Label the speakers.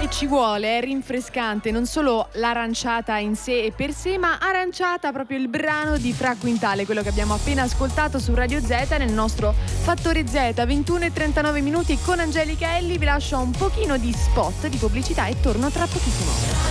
Speaker 1: che ci vuole, è rinfrescante, non solo l'aranciata in sé e per sé, ma aranciata proprio il brano di Fra Quintale, quello che abbiamo appena ascoltato su Radio Z nel nostro Fattore Z. 21:39 minuti con Angelica Elli, vi lascio un pochino di spot di pubblicità e torno tra pochissimo.